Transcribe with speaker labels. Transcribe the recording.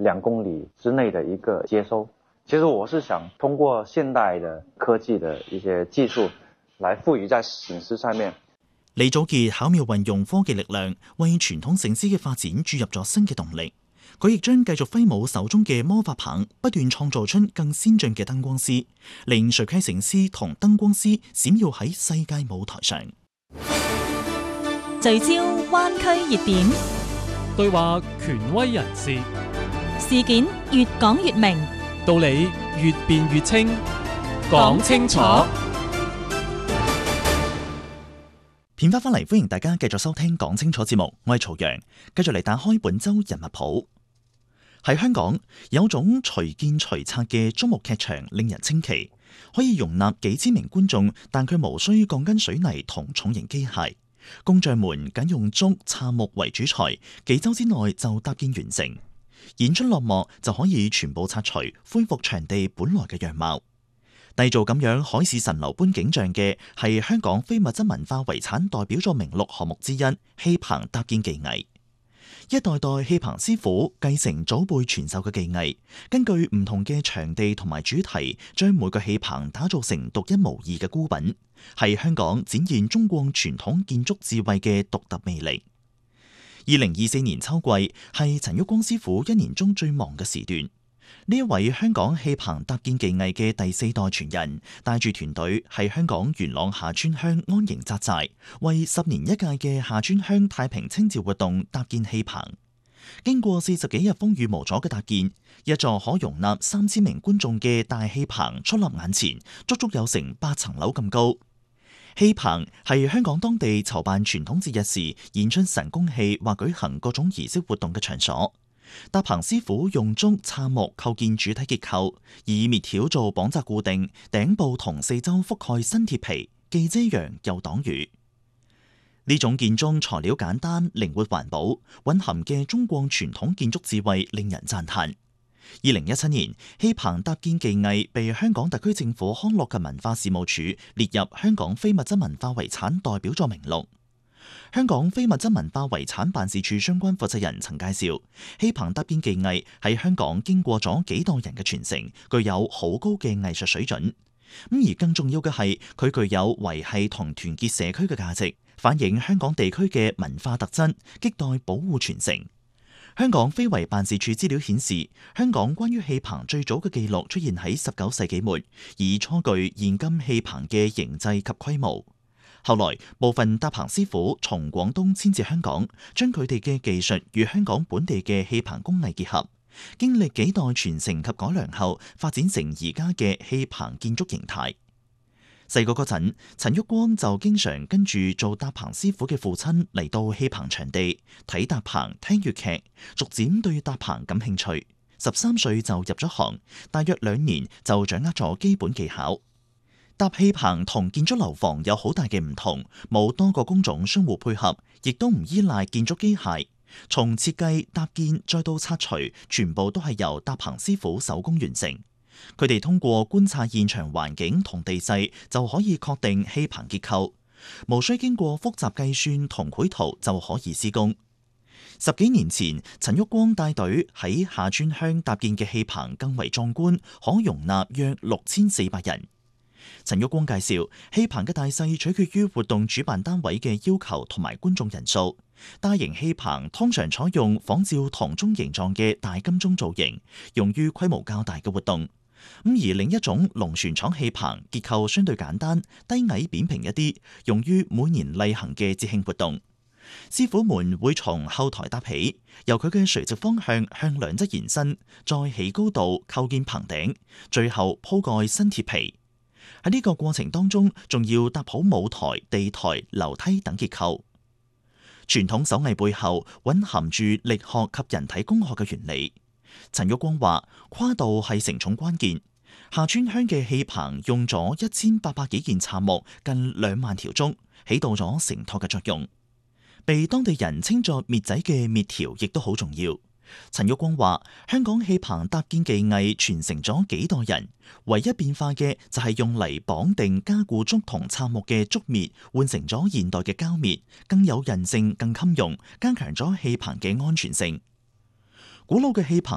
Speaker 1: 2公里之內的一個接收。其實我是想通過現代的科技的一些技術來賦予在醒獅上面。
Speaker 2: 李祖傑巧妙運用科技力量，為傳統醒獅嘅發展注入咗新嘅動力。佢亦將繼續揮舞手中嘅魔法棒，不斷創造出更先進嘅燈光師，令水溪醒獅同燈光師閃耀喺世界舞台上。
Speaker 3: 聚焦灣區熱點，
Speaker 4: 對話權威人士，
Speaker 3: 事件越講越明，
Speaker 4: 道理越辯越清，講清楚。
Speaker 2: 片花翻嚟，歡迎大家繼續收聽講清楚節目，我係曹陽，繼續嚟打開本周人物譜。喺香港有種隨建隨拆嘅竹木劇場令人稱奇，可以容納幾千名觀眾，但佢無需鋼筋水泥同重型機械。工匠們僅用竹、杉木為主材，幾周之內就搭建完成。演出落幕就可以全部拆除，恢復場地本來嘅樣貌。締造咁樣海市蜃樓般景象嘅係香港非物質文化遺產代表作名錄項目之一——戲棚搭建技藝。一代代戲棚師傅繼承祖輩傳授嘅技藝，根據唔同嘅場地同埋主題，將每個戲棚打造成獨一無二嘅孤品，係香港展現中國傳統建築智慧嘅獨特魅力。2024年秋季係陳旭光師傅一年中最忙嘅時段。呢一位香港戲棚搭建技藝嘅第4代傳人，帶住團隊喺香港元朗下村鄉安營紮寨，為10年一屆嘅下村鄉太平清醮活動搭建戲棚。經過40幾日風雨無阻嘅搭建，一座可容納3000名觀眾嘅大戲棚矗立眼前，足足有成8層樓咁高。戲棚係香港當地籌辦傳統節日時演出神功戲或舉行各種儀式活動嘅場所。搭棚師傅用竹、杉木構建主體結構，以篾條做綁紮固定，頂部同四周覆蓋新鐵皮，既遮陽又擋雨。呢種建築材料簡單、靈活、環保，蘊含嘅中國傳統建築智慧令人讚嘆。2017年，戲棚搭建技藝被香港特區政府康樂及文化事務署列入香港非物質文化遺產代表作名錄。香港非物質文化遺產辦事處相關負責人曾介紹，戲棚搭建技藝喺香港經過咗幾代人嘅傳承，具有好高嘅藝術水準。而更重要嘅係，佢具有維繫同團結社區嘅價值，反映香港地區嘅文化特質，亟待保護傳承。香港非遺辦事處資料顯示，香港關於戲棚最早嘅記錄出現喺19世紀末，以初具現今戲棚嘅形制及規模。後來，部分搭棚師傅從廣東遷至香港，將佢哋嘅技術與香港本地嘅戲棚工藝結合，經歷幾代傳承及改良後，發展成而家嘅戲棚建築形態。細個嗰陣，陳旭光就經常跟住做搭棚師傅嘅父親嚟到戲棚場地睇搭棚、聽粵劇，逐漸對搭棚感興趣。13歲就入咗行，大約2年就掌握咗基本技巧。搭戲棚同建築樓房有好大嘅唔同，冇多個工種相互配合，亦都唔依賴建築機械。從設計、搭建再到拆除，全部都係由搭棚師傅手工完成。佢哋通過觀察現場環境同地勢，就可以確定戲棚結構，無需經過複雜計算同繪圖就可以施工。10幾年前，陳旭光帶隊喺下村鄉搭建嘅戲棚更為壯觀，可容納約6400人。陳旭光介紹，戲棚嘅大細取決於活動主辦單位嘅要求同埋觀眾人數。大型戲棚通常採用仿照銅鐘形狀嘅大金鐘造型，用於規模較大嘅活動。而另一種龍船廠戲棚結構相對簡單，低矮扁平一啲，用於每年例行嘅節慶活動。師傅們會從後台搭起，由佢嘅垂直方向向兩側延伸，再起高度構建棚頂，最後鋪蓋新鐵皮。喺呢個過程當中，仲要搭好舞台、地台、樓梯等結構。傳統手藝背後蘊含住力學及人體工學嘅原理。陳旭光話：跨度係承重關鍵。下村鄉嘅戲棚用咗1800幾件杉木，近2萬條竹，起到咗承托嘅作用。被當地人稱作篾仔嘅篾條亦都好重要。陳旭光話：香港戲棚搭建技藝傳承咗幾代人，唯一變化嘅就係用嚟綁定加固竹同杉木嘅竹篾，換成咗現代嘅膠篾，更有韌性、更襟用，加強咗戲棚嘅安全性。古老嘅戲棚